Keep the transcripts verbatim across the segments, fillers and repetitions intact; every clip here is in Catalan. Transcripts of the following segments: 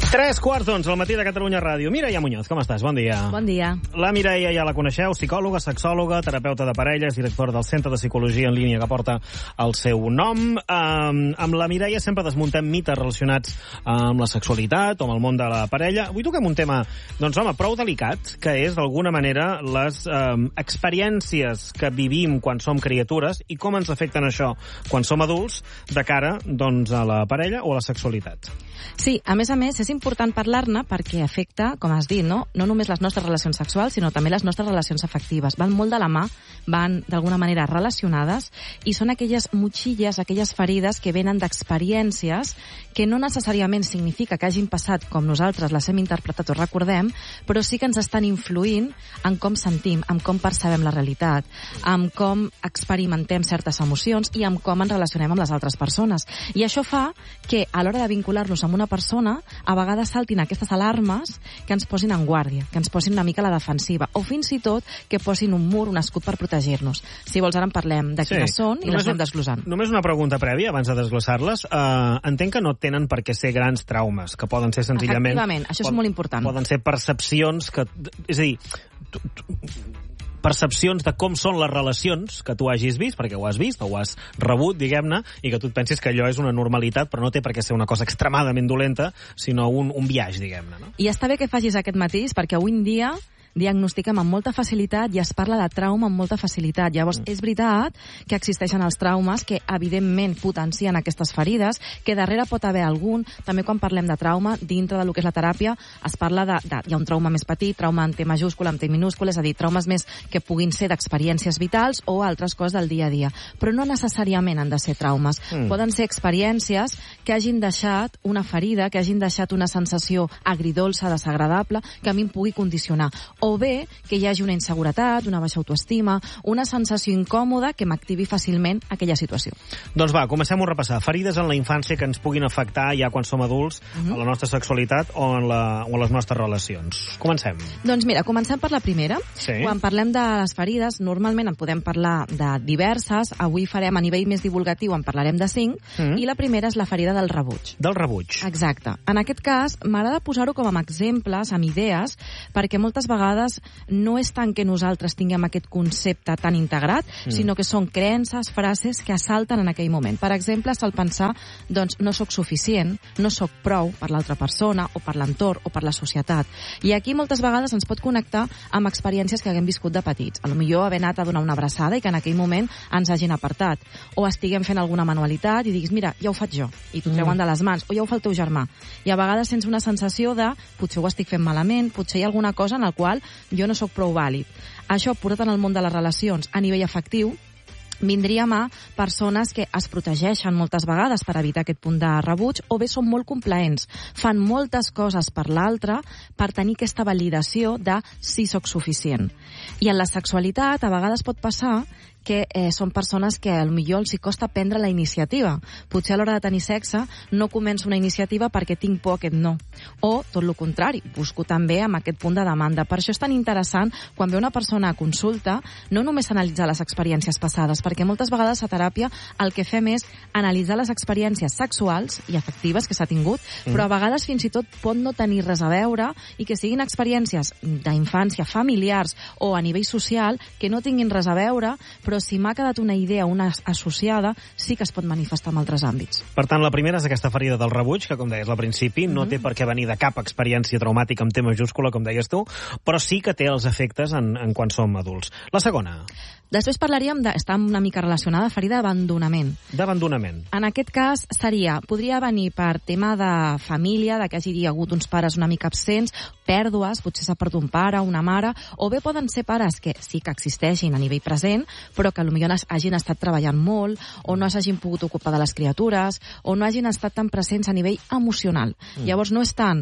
Tres quarts d'onze al matí de Catalunya Ràdio. Mireia Muñoz, com estàs? Bon dia. Bon dia. La Mireia ja la coneixeu, psicòloga, sexòloga, terapeuta de parelles, directora del Centre de Psicologia en Línia que porta el seu nom. Um, amb la Mireia sempre desmuntem mites relacionats amb la sexualitat o amb el món de la parella. Avui toquem un tema, doncs home, prou delicat, que és d'alguna manera les um, experiències que vivim quan som criatures i com ens afecten això quan som adults de cara doncs, a la parella o a la sexualitat. Sí, a més a més, és important parlar-ne perquè afecta, com has dit, no? no només les nostres relacions sexuals, sinó també les nostres relacions afectives. Van molt de la mà, van d'alguna manera relacionades, i són aquelles motxilles, aquelles ferides que venen d'experiències que no necessàriament significa que hagin passat com nosaltres les hem interpretat o recordem, però sí que ens estan influint en com sentim, en com percebem la realitat, en com experimentem certes emocions i en com ens relacionem amb les altres persones. I això fa que, a l'hora de vincular-nos amb una persona, a vegades saltin aquestes alarmes que ens posin en guàrdia, que ens posin una mica a la defensiva, o fins i tot que posin un mur, un escut per protegir-nos. Si vols, ara en parlem de quines sí. són i només les anem desglossant. Només una pregunta prèvia, abans de desglossar-les. Uh, entenc que no tenen per què ser grans traumes, que poden ser senzillament... Efectivament, això és pot, molt important. Poden ser percepcions que... És a dir... Tu, tu, percepcions de com són les relacions que tu hagis vist, perquè ho has vist o ho has rebut, diguem-ne, i que tu et pensis que allò és una normalitat, però no té per què ser una cosa extremadament dolenta, sinó un, un viatge, diguem-ne. No? I està bé que facis aquest matís, perquè avui en dia diagnostiquem amb molta facilitat i es parla de trauma amb molta facilitat. Llavors, mm. és veritat que existeixen els traumes que, evidentment, potencien aquestes ferides, que darrere pot haver algun. També quan parlem de trauma, dintre del que és la teràpia, es parla de... de hi ha un trauma més petit, trauma en T majúscula, en T minúscula, és a dir, traumes més que puguin ser d'experiències vitals o altres coses del dia a dia. Però no necessàriament han de ser traumes. Mm. Poden ser experiències que hagin deixat una ferida, que hagin deixat una sensació agridolça, desagradable, que a mi em pugui condicionar. O bé que hi hagi una inseguretat, una baixa autoestima, una sensació incòmoda que m'activi fàcilment aquella situació. Doncs va, comencem a repassar. Ferides en la infància que ens puguin afectar ja quan som adults, uh-huh. a la nostra sexualitat o en, la, o en les nostres relacions. Comencem. Doncs mira, comencem per la primera. Sí. Quan parlem de les ferides, normalment en podem parlar de diverses. Avui farem a nivell més divulgatiu, en parlarem de cinc, uh-huh. i la primera és la ferida del rebuig. Del rebuig. Exacte. En aquest cas, m'agrada posar-ho com a exemples, amb idees, perquè moltes vegades no és tant que nosaltres tinguem aquest concepte tan integrat, mm. sinó que són creences, frases que assalten en aquell moment. Per exemple, sol pensar, doncs, no sóc suficient, no sóc prou per l'altra persona, o per l'entorn, o per la societat. I aquí moltes vegades ens pot connectar amb experiències que haguem viscut de petits. A lo millor haver anat a donar una abraçada i que en aquell moment ens hagin apartat. O estiguem fent alguna manualitat i diguis, mira, ja ho faig jo, i t'ho treuen mm. de les mans, o ja ho fa el teu germà. I a vegades sents una sensació de, potser ho estic fent malament, potser hi ha alguna cosa en la qual jo no sóc prou vàlid. Això, portat en el món de les relacions a nivell afectiu, vindríem a persones que es protegeixen moltes vegades per evitar aquest punt de rebuig, o bé són molt complaents, fan moltes coses per l'altre per tenir aquesta validació de si sóc suficient. I en la sexualitat a vegades pot passar que eh, són persones que potser els hi costa prendre la iniciativa. Potser a l'hora de tenir sexe no començo una iniciativa perquè tinc por a aquest no. O, tot el contrari, busco també amb aquest punt de demanda. Per això és tan interessant quan ve una persona a consulta, no només analitzar les experiències passades, perquè moltes vegades a teràpia el que fem és analitzar les experiències sexuals i afectives que s'ha tingut, mm. però a vegades fins i tot pot no tenir res a veure i que siguin experiències d'infància, familiars o a nivell social que no tinguin res a veure, però si m'ha quedat una idea, una associada, sí que es pot manifestar en altres àmbits. Per tant, la primera és aquesta ferida del rebuig, que, com deies al principi, no mm-hmm. té per què venir de cap experiència traumàtica amb T majúscula, com deies tu, però sí que té els efectes en, en quan som adults. La segona. Després parlaríem de... Està una mica relacionada, ferida d'abandonament. D'abandonament. En aquest cas seria... Podria venir per tema de família, de que hagi hagut uns pares una mica absents, pèrdues, potser s'ha perdut un pare, una mare, o bé poden ser pares que sí que existeixin a nivell present, però que potser hagin estat treballant molt, o no s'hagin pogut ocupar de les criatures, o no hagin estat tan presents a nivell emocional. Mm. Llavors no és tant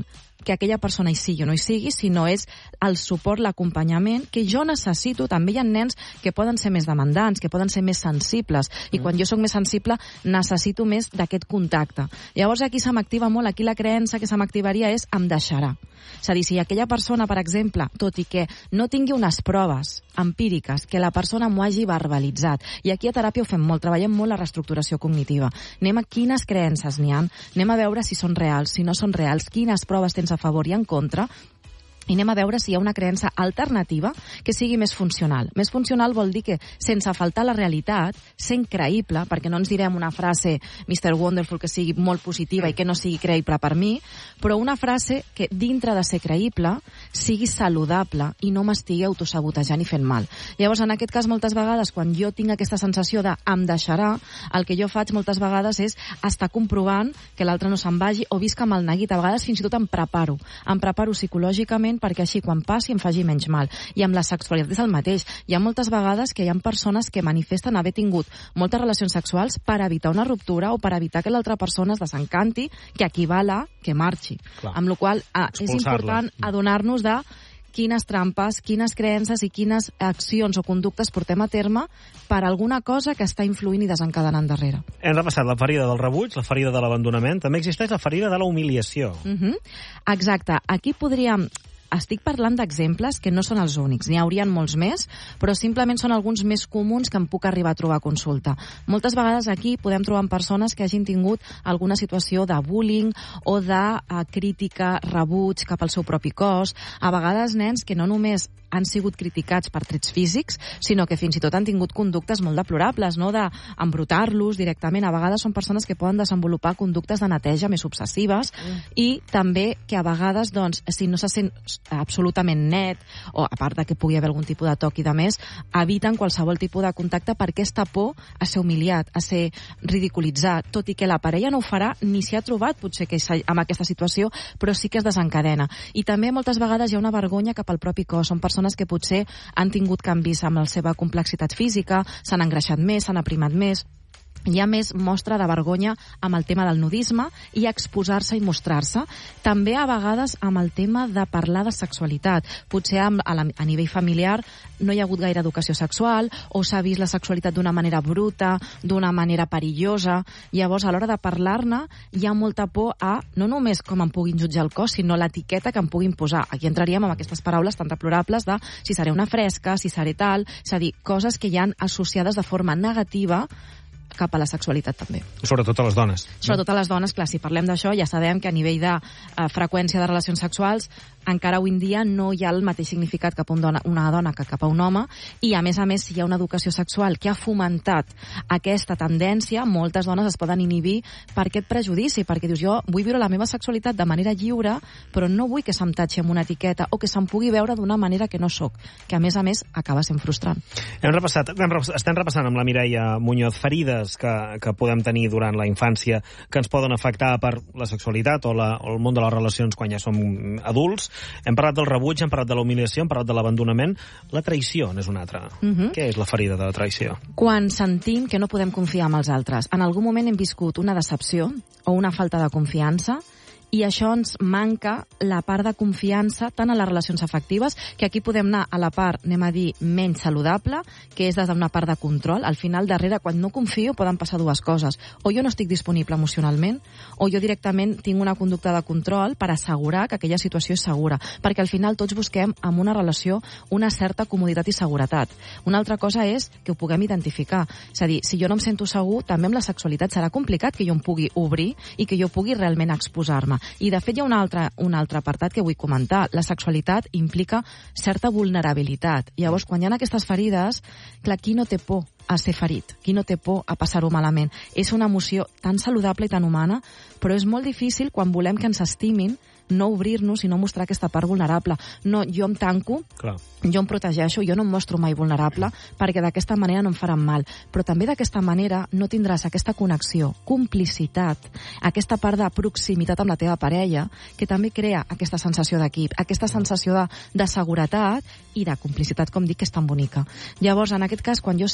que aquella persona hi sigui o no hi sigui, sinó és el suport, l'acompanyament que jo necessito. També hi ha nens que poden ser més demandants, que poden ser més sensibles, i quan jo sóc més sensible necessito més d'aquest contacte. Llavors aquí se m'activa molt, aquí la creença que se m'activaria és em deixarà. És a dir, si aquella persona, per exemple, tot i que no tingui unes proves empíriques, que la persona m'ho hagi verbalitzat, i aquí a teràpia ho fem molt, treballem molt la reestructuració cognitiva. Anem a quines creences n'hi ha, anem a veure si són reals, si no són reals, quines proves tens a favor i en contra, i anem a veure si hi ha una creença alternativa que sigui més funcional. Més funcional vol dir que, sense faltar la realitat, sent creïble, perquè no ens direm una frase mister Wonderful que sigui molt positiva i que no sigui creïble per mi, però una frase que, dintre de ser creïble, sigui saludable i no m'estigui autosabotejant i fent mal. Llavors, en aquest cas, moltes vegades, quan jo tinc aquesta sensació de em deixarà, el que jo faig moltes vegades és estar comprovant que l'altre no se'n vagi, o visc amb el neguit. A vegades fins i tot em preparo. Em preparo psicològicament perquè així quan passi em faci menys mal. I amb la sexualitat és el mateix. Hi ha moltes vegades que hi ha persones que manifesten haver tingut moltes relacions sexuals per evitar una ruptura o per evitar que l'altra persona es desencanti, que equival a que marxi. Clar. Amb la qual cosa eh, és important adonar-nos de quines trampes, quines creences i quines accions o conductes portem a terme per alguna cosa que està influint i desencadenant darrere. Hem repassat la ferida del rebuig, la ferida de l'abandonament, també existeix la ferida de la humiliació. Uh-huh. Exacte. Aquí podríem... Estic parlant d'exemples que no són els únics, n'hi haurien molts més, però simplement són alguns més comuns que em puc arribar a trobar a consulta. Moltes vegades aquí podem trobar persones que hagin tingut alguna situació de bullying o de uh, crítica, rebuig cap al seu propi cos. A vegades nens que no només han sigut criticats per trets físics, sinó que fins i tot han tingut conductes molt deplorables, no? D'embrutar-los directament. A vegades són persones que poden desenvolupar conductes de neteja més obsessives mm. i també que a vegades, doncs, si no se sent absolutament net, o a part de que pugui haver algun tipus de toc i de més, eviten qualsevol tipus de contacte per aquesta por a ser humiliat, a ser ridiculitzat, tot i que la parella no ho farà ni s'hi ha trobat potser que amb aquesta situació, però sí que es desencadena. I també moltes vegades hi ha una vergonya cap al propi cos. Són persones que potser han tingut canvis amb la seva complexitat física, s'han engreixat més, s'han aprimat més. Hi ha més mostra de vergonya amb el tema del nudisme i exposar-se i mostrar-se. També a vegades amb el tema de parlar de sexualitat. Potser a, a, la, a nivell familiar no hi ha hagut gaire educació sexual o s'ha vist la sexualitat d'una manera bruta, d'una manera perillosa. Llavors, a l'hora de parlar-ne, hi ha molta por a no només com em puguin jutjar el cos, sinó l'etiqueta que em puguin posar. Aquí entraríem amb aquestes paraules tan deplorables de si seré una fresca, si seré tal, és a dir, coses que hi han associades de forma negativa cap a la sexualitat també. Sobretot a les dones. Sobretot a les dones, clar, si parlem d'això ja sabem que a nivell de uh, freqüència de relacions sexuals encara avui en dia no hi ha el mateix significat cap a un dona, una dona que cap a un home, i a més a més si hi ha una educació sexual que ha fomentat aquesta tendència, moltes dones es poden inhibir per aquest prejudici, perquè dius jo vull viure la meva sexualitat de manera lliure, però no vull que se'm tatxi amb una etiqueta o que se'm pugui veure d'una manera que no sóc, que a més a més acaba sent frustrant. Hem repassat, hem, estem repassant amb la Mireia Muñoz ferides que, que podem tenir durant la infància que ens poden afectar per la sexualitat o, la, o el món de les relacions quan ja som adults. Hem parlat del rebuig, hem parlat de la humiliació, hem parlat de l'abandonament. La traïció n'és una altra. Uh-huh. Què és la ferida de la traïció? Quan sentim que no podem confiar en els altres. En algun moment hem viscut una decepció o una falta de confiança, i això ens manca la part de confiança tant a les relacions afectives, que aquí podem anar a la part, anem a dir, menys saludable, que és des d'una part de control. Al final, darrere, quan no confio, poden passar dues coses. O jo no estic disponible emocionalment, o jo directament tinc una conducta de control per assegurar que aquella situació és segura. Perquè al final tots busquem en una relació una certa comoditat i seguretat. Una altra cosa és que ho puguem identificar. És a dir, si jo no em sento segur, també amb la sexualitat serà complicat que jo em pugui obrir i que jo pugui realment exposar-me. I, de fet, hi ha un altre, un altre apartat que vull comentar. La sexualitat implica certa vulnerabilitat. Llavors, quan hi ha aquestes ferides, clar, qui no té por a ser ferit? Qui no té por a passar-ho malament? És una emoció tan saludable i tan humana, però és molt difícil quan volem que ens estimin no obrir-nos i no mostrar aquesta part vulnerable. No, jo em tanco, clar. Jo em protegeixo, jo no em mostro mai vulnerable, perquè d'aquesta manera no em faran mal. Però també d'aquesta manera no tindràs aquesta connexió, complicitat, aquesta part de proximitat amb la teva parella, que també crea aquesta sensació d'equip, aquesta sensació de, de seguretat i de complicitat, com dic, que és tan bonica. Llavors, en aquest cas, quan jo sento que no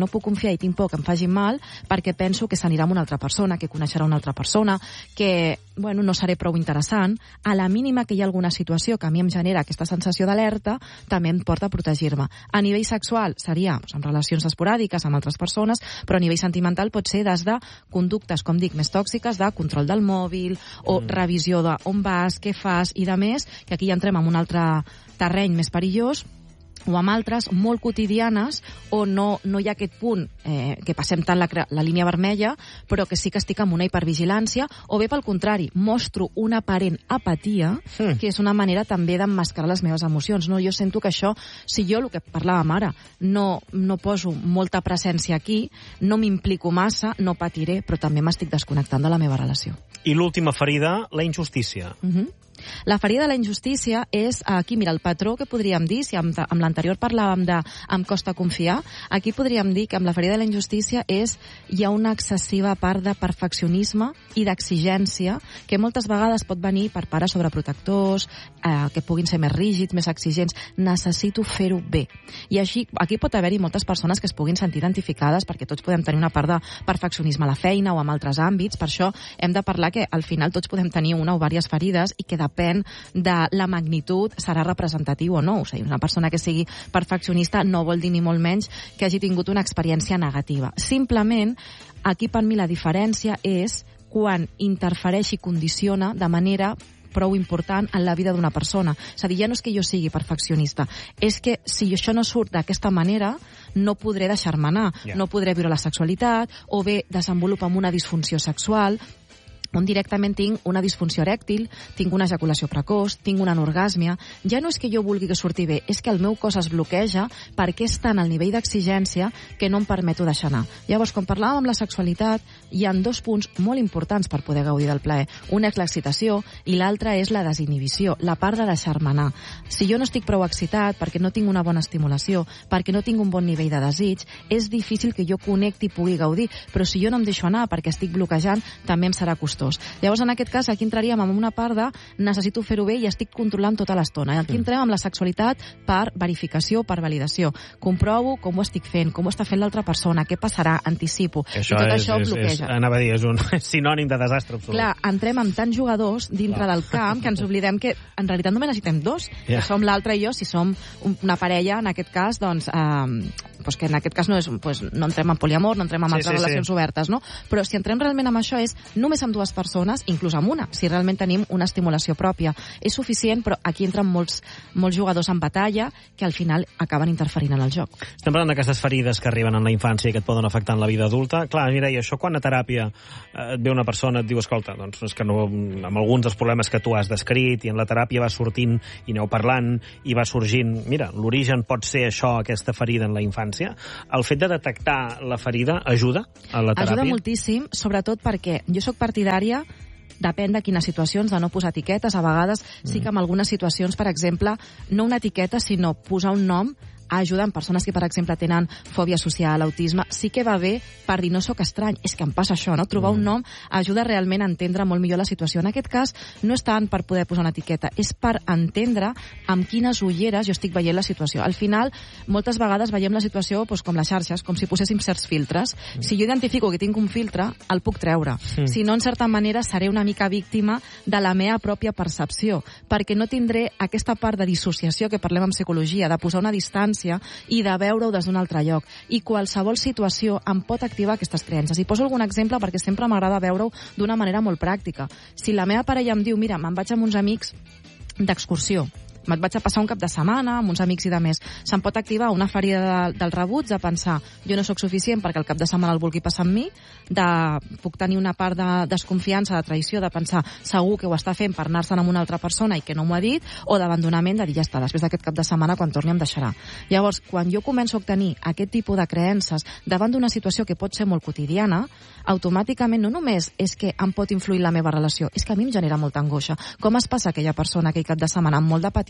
no puc confiar i tinc por que em facin mal perquè penso que s'anirà amb una altra persona, que coneixerà una altra persona, que bueno, no seré prou interessant. A la mínima que hi ha alguna situació que a mi em genera aquesta sensació d'alerta, també em porta a protegir-me. A nivell sexual seria doncs, amb relacions esporàdiques amb altres persones, però a nivell sentimental pot ser des de conductes, com dic, més tòxiques, de control del mòbil o mm. revisió d'on vas, què fas i de més, que aquí ja entrem en un altre terreny més perillós, o amb altres molt quotidianes on no, no hi ha aquest punt eh, que passem tant la, la línia vermella, però que sí que estic amb una hipervigilància, o bé pel contrari, mostro una aparent apatia, mm. que és una manera també d'emmascarar les meves emocions. No? Jo sento que això, si jo, el que parlàvem ara, no, no poso molta presència aquí, no m'implico massa, no patiré, però també m'estic desconnectant de la meva relació. I l'última ferida, la injustícia. Mhm. La ferida de la injustícia és, aquí, mira, el patró que podríem dir, si amb, amb l'anterior parlàvem de em costa confiar, aquí podríem dir que amb la ferida de la injustícia és hi ha una excessiva part de perfeccionisme i d'exigència que moltes vegades pot venir per pares sobreprotectors, eh, que puguin ser més rígids, més exigents. Necessito fer-ho bé. I així, aquí pot haver-hi moltes persones que es puguin sentir identificades perquè tots podem tenir una part de perfeccionisme a la feina o en altres àmbits. Per això hem de parlar que al final tots podem tenir una o diverses ferides i que depèn de la magnitud, serà representatiu o no. O sigui, una persona que sigui perfeccionista no vol dir ni molt menys que hagi tingut una experiència negativa. Simplement, aquí per mi la diferència és quan interfereix i condiciona de manera prou important en la vida d'una persona. És a dir, ja no és que jo sigui perfeccionista, és que si això no surt d'aquesta manera, no podré deixar-me anar, yeah. no podré viure la sexualitat, o bé desenvolupar una disfunció sexual, on directament tinc una disfunció erèctil, tinc una ejaculació precoç, tinc una anorgàsmia. Ja no és que jo vulgui que surti bé, és que el meu cos es bloqueja perquè és tant el nivell d'exigència que no em permeto deixar anar. Llavors, quan parlàvem amb la sexualitat, hi ha dos punts molt importants per poder gaudir del plaer. Un és l'excitació i l'altre és la desinhibició, la part de deixar-me anar. Si jo no estic prou excitat, perquè no tinc una bona estimulació, perquè no tinc un bon nivell de desig, és difícil que jo connecti i pugui gaudir. Però si jo no em deixo anar perquè estic bloquejant, també em serà costós. Llavors, en aquest cas, aquí entraríem en una part de necessito fer-ho bé i estic controlant tota l'estona. Aquí entrem amb la sexualitat per verificació, per validació. Comprovo com ho estic fent, com ho està fent l'altra persona, què passarà, anticipo. Això I tot és, això és, bloqueja. És, anava a dir, és un sinònim de desastre absolut. Clar, entrem amb tants jugadors dintre Clar. del camp que ens oblidem que en realitat només necessitem dos. Yeah. Que som l'altre i jo, si som una parella, en aquest cas, doncs, eh, doncs que en aquest cas no, és, doncs, no entrem en poliamor, no entrem en sí, altres sí, relacions sí. obertes, no? Però si entrem realment amb això és només amb dues persones, inclús amb una, si realment tenim una estimulació pròpia. És suficient, però aquí entren molts, molts jugadors en batalla que al final acaben interferint en el joc. Estem parlant d'aquestes ferides que arriben en la infància i que et poden afectar en la vida adulta. Clar, mira, i això quan a teràpia eh, et ve una persona et diu, escolta, doncs és que no, amb alguns dels problemes que tu has descrit i en la teràpia va sortint i aneu parlant i va sorgint, mira, l'origen pot ser això, aquesta ferida en la infància. El fet de detectar la ferida ajuda a la teràpia? Ajuda moltíssim, sobretot perquè jo sóc partidària, depèn de quines situacions, de no posar etiquetes. A vegades sí que en algunes situacions, per exemple, no una etiqueta, sinó posar un nom, ajuda en persones que, per exemple, tenen fòbia social, autisme. Sí que va bé per dir, no sóc estrany, és que em passa això, no? Trobar un nom ajuda realment a entendre molt millor la situació. En aquest cas, no és tant per poder posar una etiqueta, és per entendre amb quines ulleres jo estic veient la situació. Al final, moltes vegades veiem la situació doncs, com les xarxes, com si poséssim certs filtres. Si jo identifico que tinc un filtre, el puc treure. Mm. Si no, en certa manera, seré una mica víctima de la meva pròpia percepció, perquè no tindré aquesta part de dissociació que parlem en psicologia, de posar una distància i de veure-ho des d'un altre lloc. I qualsevol situació em pot activar aquestes creences. I poso algun exemple perquè sempre m'agrada veure-ho d'una manera molt pràctica. Si la meva parella em diu, mira, me'n vaig amb uns amics d'excursió, me'n vaig a passar un cap de setmana amb uns amics i de més, se'm pot activar una ferida de, del rebuig, de pensar, jo no sóc suficient perquè el cap de setmana el vulgui passar amb mi, de, puc tenir una part de desconfiança, de traïció, de pensar segur que ho està fent per anar-se'n amb una altra persona i que no m'ho ha dit, o d'abandonament, de dir ja està, després d'aquest cap de setmana quan torni em deixarà. Llavors, quan jo començo a obtenir aquest tipus de creences davant d'una situació que pot ser molt quotidiana, automàticament no només és que em pot influir la meva relació, és que a mi em genera molta angoixa. Com es passa aquella persona aquell cap de setmana amb molt de patir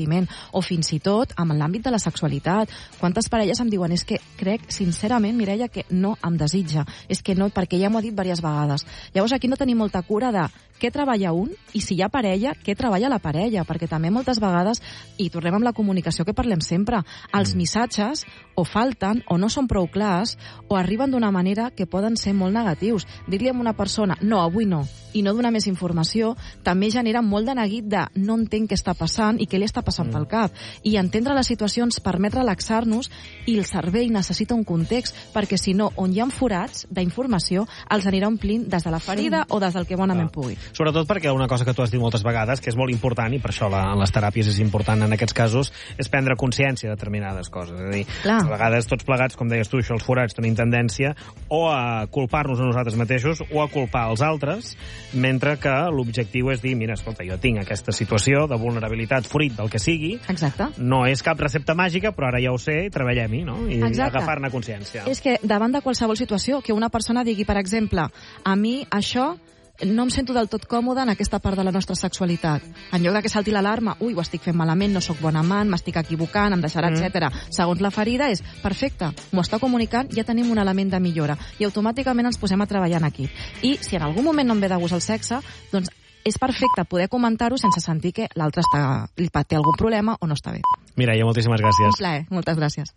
consentiment, o fins i tot amb l'àmbit de la sexualitat. Quantes parelles em diuen, és que crec sincerament, Mireia, que no em desitja, és que no, perquè ja m'ho ha dit diverses vegades. Llavors aquí no tenim molta cura de què treballa un i si hi ha parella, què treballa la parella, perquè també moltes vegades, i tornem amb la comunicació que parlem sempre, els missatges o falten o no són prou clars o arriben d'una manera que poden ser molt negatius. Dir-li a una persona, no, avui no, i no donar més informació, també genera molt de neguit de no entenc què està passant i què li està passant mm. pel cap. I entendre la situació ens permet relaxar-nos i el cervell necessita un context, perquè si no, on hi ha forats d'informació, els anirà omplint des de la ferida o des del que bonament ah. pugui. Sobretot perquè una cosa que tu has dit moltes vegades, que és molt important, i per això la, en les teràpies és important en aquests casos, és prendre consciència de determinades coses. És a dir, Clar. a vegades tots plegats, com deies tu, això, els forats tenim tendència o a culpar-nos a nosaltres mateixos o a culpar els altres, mentre que l'objectiu és dir, mira, escolta, jo tinc aquesta situació de vulnerabilitat fruit del que sigui. Exacte. No és cap recepta màgica, però ara ja ho sé, treballem-hi, no? I Exacte. agafar-ne consciència. És que davant de qualsevol situació, que una persona digui, per exemple, a mi això no em sento del tot còmode en aquesta part de la nostra sexualitat. En lloc de que salti l'alarma, ui, ho estic fent malament, no sóc bon amant, m'estic equivocant, em deixarà, mm. etcètera. Segons la ferida és, perfecte, m'ho està comunicant, ja tenim un element de millora. I automàticament ens posem a treballar en equip. I si en algun moment no em ve de gust el sexe, doncs és perfecte poder comentar-ho sense sentir que l'altre està, li té algun problema o no està bé. Mireia, moltíssimes gràcies. Un plaer, moltes gràcies.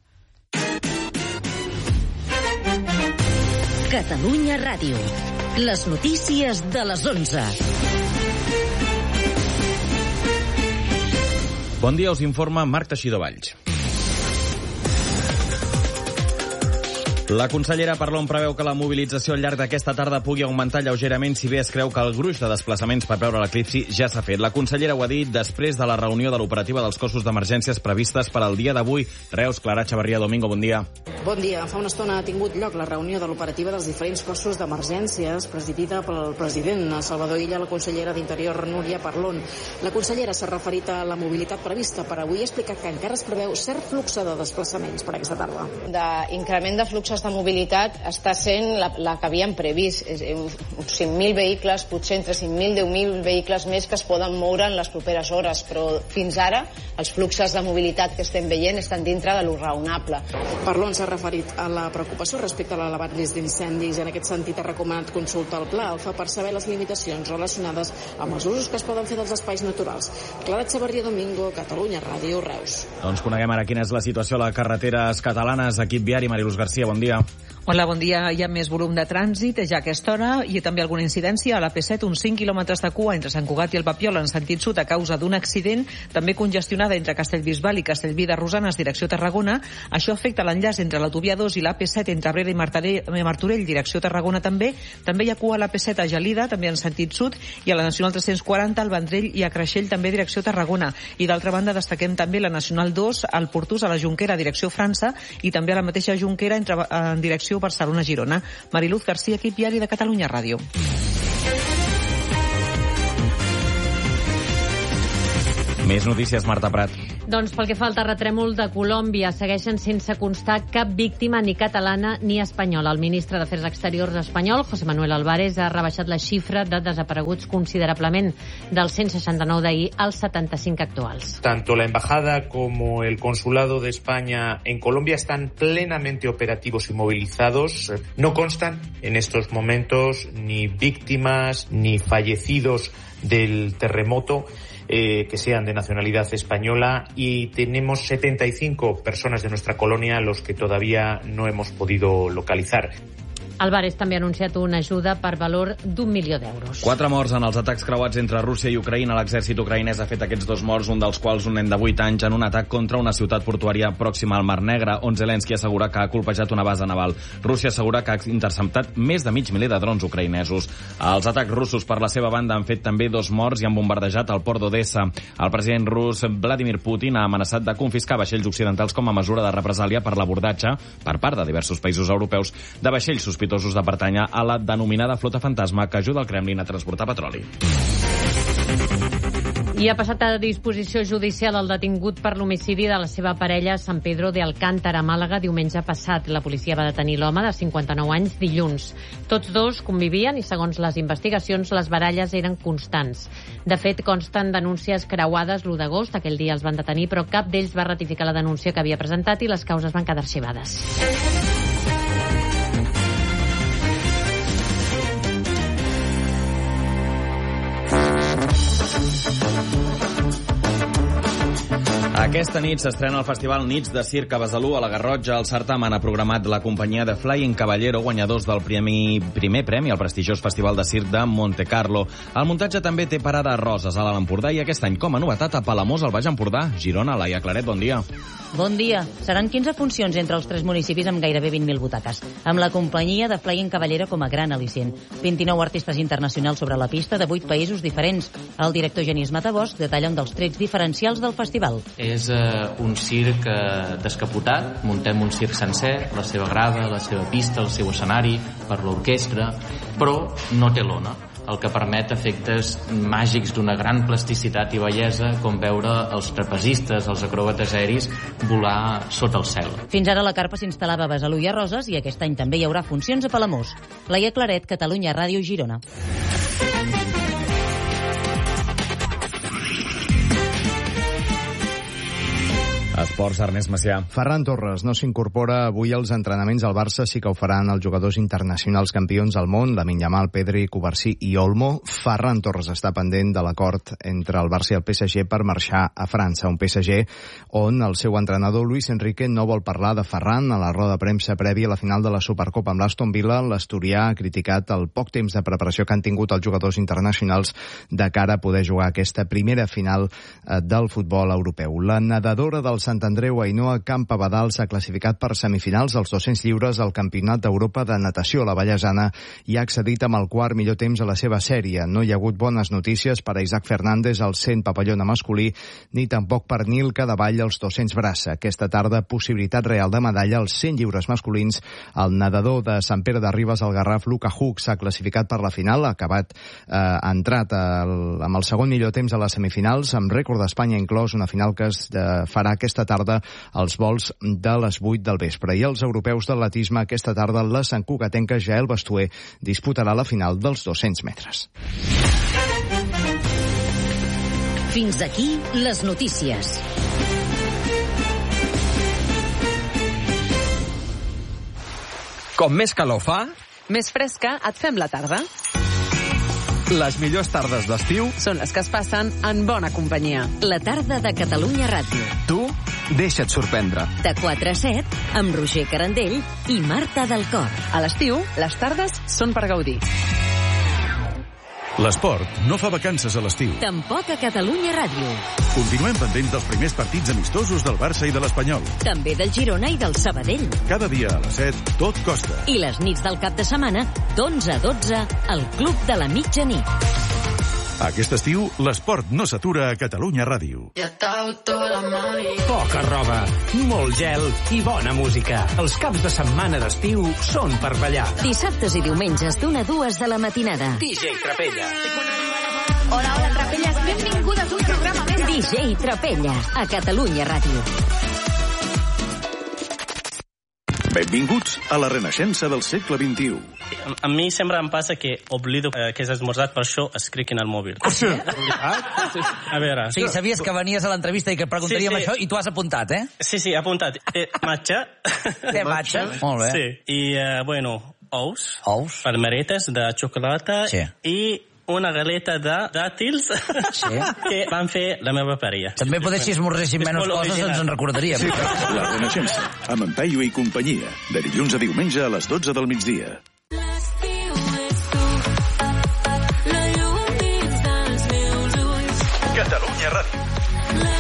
Catalunya Ràdio. Les notícies de les onze. Bon dia, us informa Marc Teixidor Valls. La consellera Parlon preveu que la mobilització al llarg d'aquesta tarda pugui augmentar lleugerament, si bé es creu que el gruix de desplaçaments per veure l'eclipsi ja s'ha fet. La consellera ho ha dit després de la reunió de l'operativa dels cossos d'emergències previstes per al dia d'avui. Reus, Clara Xavarria, Domingo, bon dia. Bon dia. Fa una estona ha tingut lloc la reunió de l'operativa dels diferents cossos d'emergències presidida pel president Salvador Illa, la consellera d'Interior Núria Parlon. La consellera s'ha referit a la mobilitat prevista per avui i ha explicat que encara es preveu cert flux de desplaçaments per aquesta tarda. D'increment de fluxes de mobilitat està sent la, la que havíem previst, uns cinc mil vehicles, potser entre cinc mil i deu mil vehicles més que es poden moure en les properes hores, però fins ara els fluxes de mobilitat que estem veient estan dintre de lo raonable. Parlon s'ha referit a la preocupació respecte a l'elevat risc d'incendis. En aquest sentit ha recomanat consultar el Pla Alfa per saber les limitacions relacionades amb els usos que es poden fer dels espais naturals. Clara Xavarria, Domingo, Catalunya Ràdio, Reus. Doncs coneguem ara quina és la situació a les carreteres catalanes. Equip viari, Mariluz Garcia, bon dia. Hola, bon dia. Hi ha més volum de trànsit ja a aquesta hora i també alguna incidència a la P set, uns cinc quilòmetres de cua entre Sant Cugat i el Papiol en sentit sud a causa d'un accident, també congestionada entre Castellbisbal i Castellví de Rosanes, direcció Tarragona. Això afecta l'enllaç entre l'autovia dos i la P set entre Abrera i Martorell, direcció Tarragona també. També hi ha cua a la P set a Gelida, també en sentit sud, i a la Nacional tres-cents quaranta al Vendrell i a Creixell, també direcció Tarragona. I d'altra banda destaquem també la Nacional dos al Portús, a la Jonquera, direcció França, i també a la mateixa Jonquera entre, en direcció Barcelona-Girona. Mariluz Garcia, equip viari de Catalunya Ràdio. Més notícies, Marta Prat. Doncs pel que fa al terratrèmol de Colòmbia, segueixen sense constar cap víctima ni catalana ni espanyola. El ministre d'Afers Exteriors espanyol, José Manuel Álvarez, ha rebaixat la xifra de desapareguts considerablement dels cent seixanta-nou d'ahir als setanta-cinc actuals. Tanto la embajada como el consulado de España en Colombia están plenamente operativos y movilizados. No constan en estos momentos ni víctimas ni fallecidos del terremoto eh, que sean de nacionalidad española, y tenemos setenta y cinco personas de nuestra colonia a los que todavía no hemos podido localizar. Álvarez també ha anunciat una ajuda per valor d'un milió d'euros. Quatre morts en els atacs creuats entre Rússia i Ucraïna. L'exèrcit ucraïnès ha fet aquests dos morts, un dels quals un nen de vuit anys, en un atac contra una ciutat portuària pròxima al Mar Negre, on Zelensky assegura que ha colpejat una base naval. Rússia assegura que ha interceptat més de mig miler de drons ucraïnesos. Els atacs russos, per la seva banda, han fet també dos morts i han bombardejat el port d'Odessa. El president rus Vladimir Putin ha amenaçat de confiscar vaixells occidentals com a mesura de represàlia per l'abordatge, per part de diversos països europeus, de vaixells sospitosos de pertànyer a la denominada flota fantasma que ajuda el Kremlin a transportar petroli. I ha passat a disposició judicial el detingut per l'homicidi de la seva parella a San Pedro de Alcántara, a Màlaga, diumenge passat. La policia va detenir l'home de cinquanta-nou anys dilluns. Tots dos convivien i, segons les investigacions, les baralles eren constants. De fet, consten denúncies creuades l'u d'agost. Aquell dia els van detenir, però cap d'ells va ratificar la denúncia que havia presentat i les causes van quedar arxivades. Aquesta nit s'estrena el festival Nits de Circ a Besalú, a la Garrotxa. El certamen ha programat la companyia de Flying Caballero, guanyadors del premi, primer premi al prestigiós Festival de Circ de Montecarlo. El muntatge també té parada a Roses, a l'Alt Empordà, i aquest any, com a novetat, a Palamós, al Baix Empordà. Girona, Laia Claret, bon dia. Bon dia. Seran quinze funcions entre els tres municipis amb gairebé vint mil butaques, amb la companyia de Flying Caballero com a gran al·licient. vint-i-nou artistes internacionals sobre la pista de vuit països diferents. El director Genís Matabosc detalla un dels trets diferencials del festival. És eh, un circ eh, descapotat, muntem un circ sencer, la seva grada, la seva pista, el seu escenari, per l'orquestra, però no té lona, el que permet efectes màgics d'una gran plasticitat i bellesa, com veure els trapezistes, els acròbates aeris volar sota el cel. Fins ara la carpa s'instal·lava a Besalú i a Roses, i aquest any també hi haurà funcions a Palamós. Laia Claret, Catalunya Ràdio, Girona. Esports, Ernest Macià. Ferran Torres no s'incorpora avui als entrenaments al Barça, sí que ho faran els jugadors internacionals campions del món, Lamine Yamal, Pedri, Cubarsí i Olmo. Ferran Torres està pendent de l'acord entre el Barça i el P S G per marxar a França, un P S G on el seu entrenador Luis Enrique no vol parlar de Ferran. A la roda de premsa prèvia a la final de la Supercopa amb l'Aston Villa, l'asturià ha criticat el poc temps de preparació que han tingut els jugadors internacionals de cara a poder jugar aquesta primera final del futbol europeu. La nedadora del Sant Andreu, Ainhoa Campabadal, s'ha classificat per semifinals als dos-cents lliures al Campionat d'Europa de Natació a la Vallesana i ha accedit amb el quart millor temps a la seva sèrie. No hi ha hagut bones notícies per a Isaac Fernández al cent papallona masculí, ni tampoc per Nil Cadavall als dos-cents braça. Aquesta tarda, possibilitat real de medalla als cent lliures masculins. El nedador de Sant Pere de Ribes, el Garraf, Luca Hug, s'ha classificat per la final, ha acabat, eh, ha entrat el, amb el segon millor temps a les semifinals, amb rècord d'Espanya inclòs, una final que es eh, farà aquesta tarda als vols de les vuit del vespre. I els europeus d'atletisme aquesta tarda, la santcugatenca Jael Bastuer disputarà la final dels dos-cents metres. Fins aquí les notícies. Com més calor fa, més fresca et fem la tarda. Les millors tardes d'estiu són les que es passen en bona companyia. La tarda de Catalunya Ràdio. Tu deixa't sorprendre. De quatre a set, amb Roger Carandell i Marta del Cor. A l'estiu, les tardes són per gaudir. L'esport no fa vacances a l'estiu. Tampoc a Catalunya Ràdio. Continuem pendents dels primers partits amistosos del Barça i de l'Espanyol. També del Girona i del Sabadell. Cada dia a les set, tot costa. I les nits del cap de setmana, d'onze a dotze, al Club de la Mitjanit. Aquest estiu, l'esport no s'atura a Catalunya Ràdio. Poca roba, molt gel i bona música. Els caps de setmana d'estiu són per ballar. Dissabtes i diumenges d'una a dues de la matinada. D J Trapella. Hola, hola, Trapelles. Benvingudes a un programa més. D J Trapella, a Catalunya Ràdio. Benvinguts a la renaixença del segle vint-i-u. A mi sempre em passa que oblido eh, que has esmorzat, per això escric en el mòbil. Ah, sí? A veure... Sí, sabies que venies a l'entrevista i que preguntaríem sí, sí. això i tu has apuntat, eh? Sí, sí, apuntat. Eh, matxa. Té matxa? Molt bé. Sí, i, eh, bueno, ous. Ous. Palmeretes de xocolata. Sí. I una galeta de dàtils sí. que van fer la meva parella. També potser si esmorzéssim menys coses original. Ens en recordaríem. Sí, la renaixença, amb en Peyu i companyia, de dilluns a diumenge a les dotze del migdia. Catalunya Ràdio.